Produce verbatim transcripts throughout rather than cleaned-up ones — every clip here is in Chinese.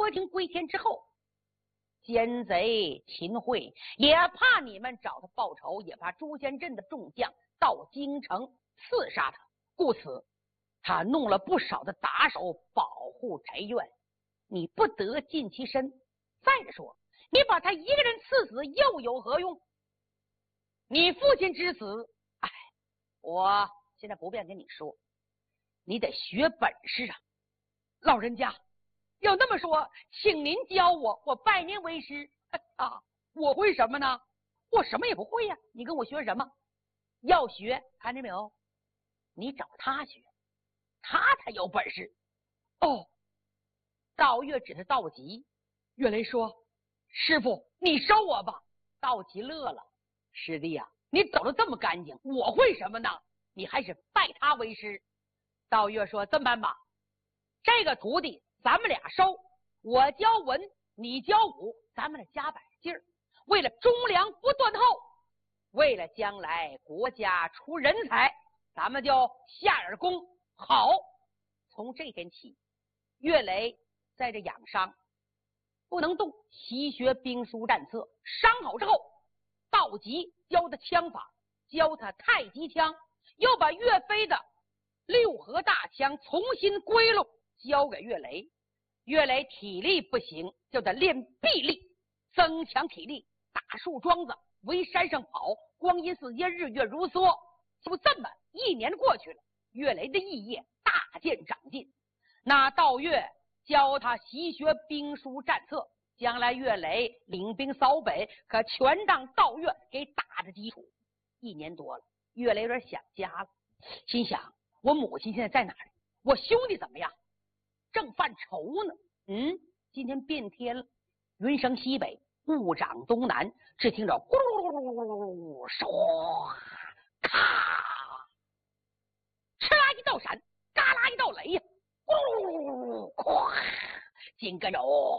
夺庭归天之后，奸贼秦桧也怕你们找他报仇，也怕朱仙镇的众将到京城刺杀他，故此他弄了不少的打手保护宅院，你不得近其身。再者说，你把他一个人刺死又有何用？你父亲之死，哎，我现在不便跟你说，你得学本事啊。老人家要那么说，请您教我，我拜您为师啊。我会什么呢？我什么也不会呀、啊、你跟我学什么？要学，看见没有？你找他学，他才有本事。哦，道月指着道吉，岳雷说：“师傅，你收我吧。”道吉乐了：“师弟啊，你走得这么干净，我会什么呢？你还是拜他为师。”道月说：“这么办吧，这个徒弟咱们俩收，我教文，你教武，咱们俩加把劲儿，为了忠良不断后，为了将来国家出人才，咱们就下点功。好，从这天起，岳雷在这养伤，不能动，习学兵书战策。伤好之后，道吉教他枪法，教他太极枪，又把岳飞的六合大枪重新归拢，交给岳雷。岳雷体力不行，就得练臂力，增强体力，打树桩子，围山上跑，光阴似箭，日月如梭。就这么一年过去了，岳雷的艺业大见长进。那道岳教他习学兵书战策，将来岳雷领兵扫北，可全让道岳给打的基础。一年多了，岳雷有点想家了，心想我母亲现在在哪里？我兄弟怎么样？正犯愁呢。嗯，今天变天了，云生西北，雾长东南，只听着咕噜噜噜噜噜，唰咔，哧啦一道闪，嘎啦一道雷呀，咕噜噜噜噜，咵，紧跟着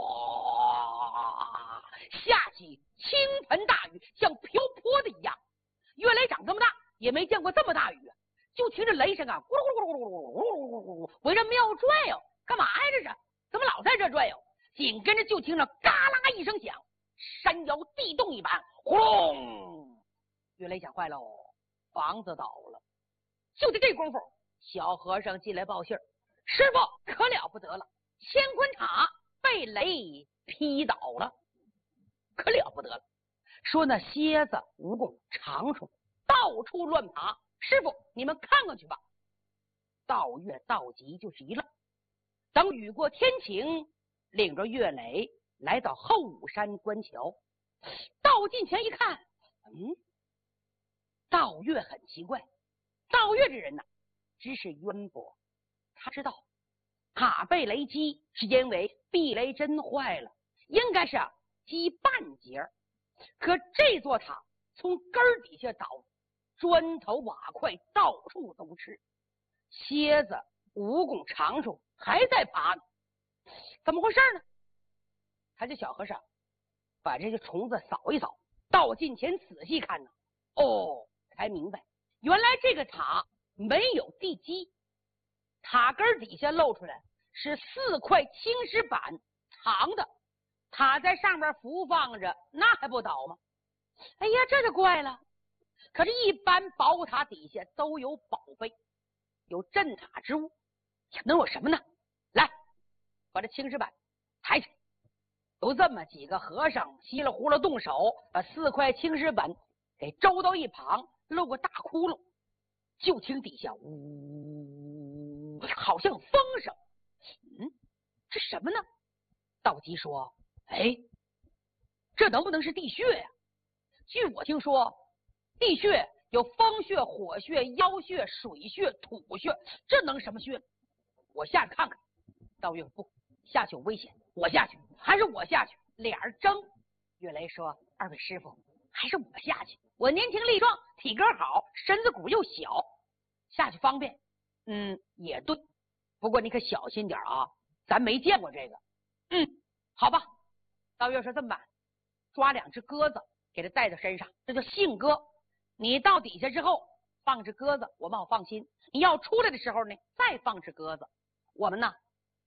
哇，下起倾盆大雨，像瓢泼的一样。岳雷长这么大也没见过这么大雨，就听着雷声啊，咕噜咕噜咕噜咕噜咕噜咕噜，围着庙转悠，干嘛呀这是？怎么老在这转悠？紧跟着就听着嘎啦一声响，山摇地动一般，呼隆！岳雷想坏喽，房子倒了。就在这功夫，小和尚进来报信儿：“师傅，可了不得了，乾坤塔被雷劈倒了，可了不得了。说那蝎子、蜈蚣、长虫到处乱爬，师傅你们看看去吧。”道岳、道吉就是一愣。等雨过天晴，领着岳雷来到后武山观桥，到近前一看，嗯，道岳很奇怪。道岳这人呢，知识渊博，他知道塔被雷击是因为避雷针坏了，应该是啊击半截，可这座塔从根儿底下倒，砖头瓦块到处都是，蝎子、蜈蚣、长虫还在爬呢，怎么回事呢？他这小和尚把这个虫子扫一扫，到近前仔细看呢，哦，才明白，原来这个塔没有地基，塔根底下露出来是四块青石板长的，塔在上面浮放着，那还不倒吗？哎呀，这就怪了。可是一般宝塔底下都有宝贝，有镇塔之物，能有什么呢？来，把这青石板抬起来。有这么几个和尚稀里糊涂动手，把四块青石板给周到一旁，露个大窟窿，就听底下呜，好像风声。嗯，这什么呢？道吉说：“哎，这能不能是地穴呀、啊？据我听说，地穴有风穴、火穴、妖穴、水穴、土穴，这能什么穴？我下去看看。”道岳不下去有危险，我下去，还是我下去。俩人争。岳雷说：“二位师傅，还是我下去，我年轻力壮，体格好，身子骨又小，下去方便。”嗯，也对，不过你可小心点啊，咱没见过这个。嗯，好吧。道岳说：“这么办，抓两只鸽子给他带到身上，这叫信鸽。你到底下之后放只鸽子，我们好放心。你要出来的时候呢，再放只鸽子。我们呢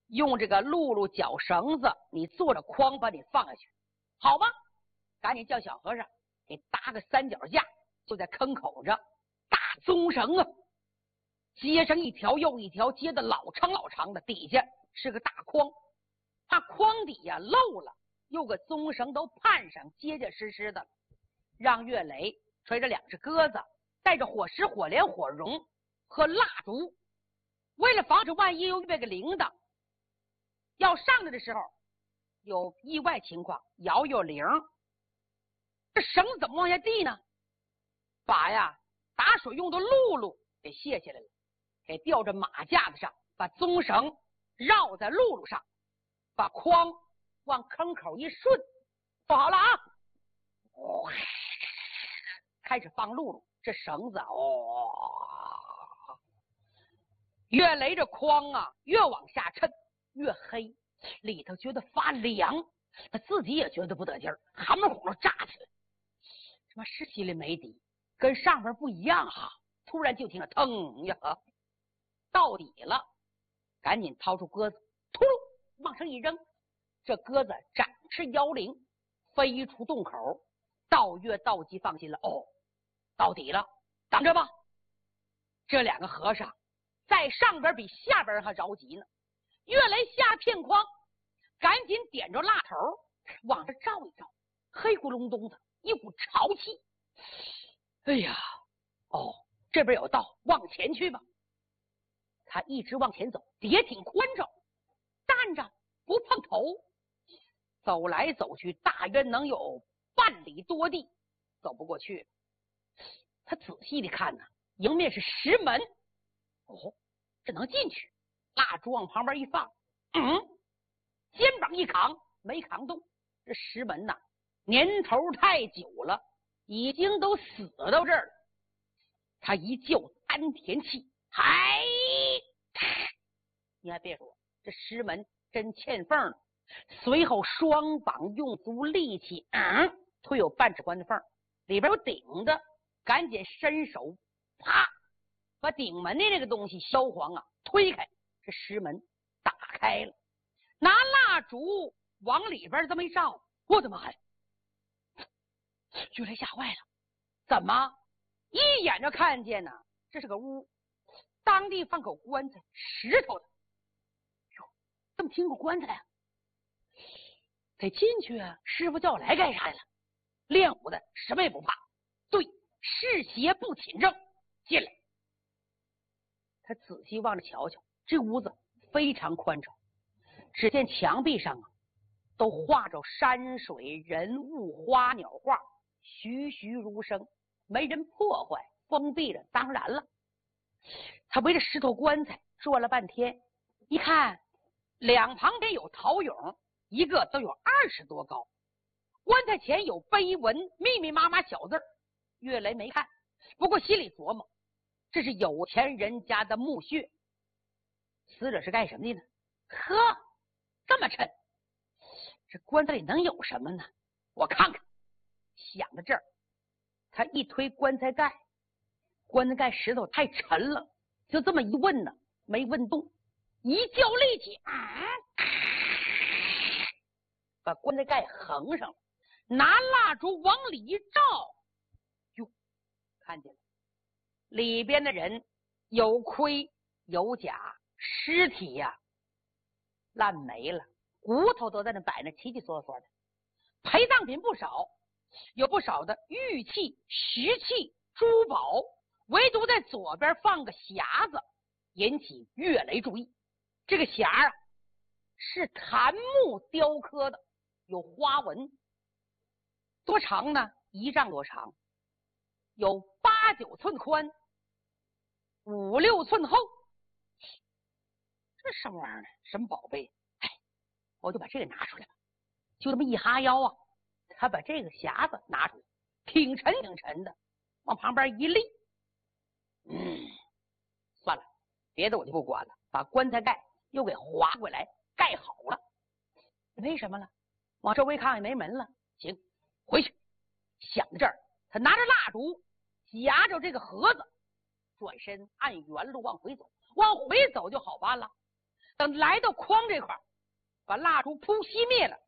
用这个辘轳绞绳子，你坐着筐把你放下去，好吗？赶紧叫小和尚给搭个三脚架，就在坑口这大棕绳啊，接上一条又一条，接的老长老长的，底下是个大筐，怕筐底呀漏了，又个棕绳都攀上，结结实实的，让岳雷吹着两只鸽子，带着火石、火莲、火绒和蜡烛，为了防止万一又预备个铃铛，要上来的时候有意外情况，摇摇铃，这绳子怎么往下递呢？把呀打水用的辘轳给卸下来了，给吊着马架子上，把棕绳绕在辘轳上，把筐往坑口一顺，做好了啊！开始放辘轳，这绳子哦，越雷着筐啊，越往下沉，越黑，里头觉得发凉，他自己也觉得不得劲儿，汗毛孔都炸起来，他妈是心里没底，跟上边不一样哈、啊。突然就听了腾呀，到底了，赶紧掏出鸽子，突噜往上一扔，这鸽子展翅摇铃，飞出洞口。道月、道吉放心了，哦，到底了，等着吧。这两个和尚在上边比下边还着急呢。岳雷下片筐，赶紧点着蜡头往这照一照，黑咕隆咚的一股潮气。哎呀，哦，这边有道，往前去吧。他一直往前走，也挺宽敞，站着不碰头，走来走去，大约能有半里多地，走不过去。他仔细的看呢，迎面是石门，哦，这能进去。蜡烛往旁边一放，嗯，肩膀一扛，没扛动。这石门呐，年头太久了，已经都死到这儿了。他一叫丹田气，嗨，你还别说，这石门真欠缝了。随后双膀用足力气，嗯，推有半尺宽的缝，里边有顶的，赶紧伸手，啪，把顶门的这个东西萧黄啊推开，这石门打开了。拿蜡烛往里边这么一照，我的妈呀！岳雷吓坏了，怎么？一眼就看见呢，这是个屋，当地放口棺材，石头的。哟，这么听过棺材啊？得进去啊！师傅叫我来干啥呀？练武的什么也不怕，对，是邪不侵正，进来。他仔细望着瞧瞧，这屋子非常宽敞，只见墙壁上啊，都画着山水、人物、花鸟画，栩栩如生，没人破坏，封闭着。当然了，他围着石头棺材转了半天，一看两旁边有陶俑，一个都有二十多高，棺材前有碑文，密密麻麻小字儿。岳雷没看，不过心里琢磨，这是有钱人家的墓穴，死者是干什么的呢？呵，这么沉，这棺材里能有什么呢？我看看。想到这儿，他一推棺材盖，棺材盖石头太沉了，就这么一问呢，没问动，一较力气，啊，把棺材盖横上了，拿蜡烛往里一照，哟，看见了，里边的人有盔有甲，尸体呀、啊、烂没了，骨头都在那摆着，齐齐索索的，陪葬品不少，有不少的玉器、石器、珠宝，唯独在左边放个匣子，引起岳雷注意。这个匣啊是檀木雕刻的，有花纹，多长呢？一丈多长，有八九寸宽，五六寸厚。这什么玩意儿呢？什么宝贝？哎，我就把这个拿出来了。就这么一哈腰啊，他把这个匣子拿出来，挺沉挺沉的，往旁边一立。嗯，算了，别的我就不管了，把棺材盖又给划回来盖好了。为什么了？往周围看也没门了。行，回去。想到这儿，他拿着蜡烛夹着这个盒子，转身按原路往回走。往回走就好办了， 等来到筐这块儿，把蜡烛扑熄灭了，